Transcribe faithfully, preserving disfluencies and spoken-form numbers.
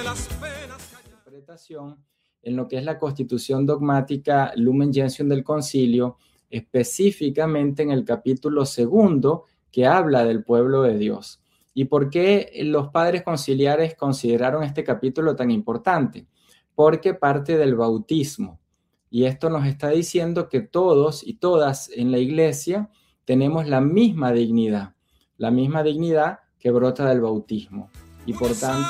interpretación en lo que es la Constitución Dogmática Lumen Gentium del Concilio, específicamente en el capítulo segundo que habla del pueblo de Dios. ¿Y por qué los padres conciliares consideraron este capítulo tan importante? Porque parte del bautismo. Y esto nos está diciendo que todos y todas en la iglesia tenemos la misma dignidad, la misma dignidad que brota del bautismo. Y por tanto,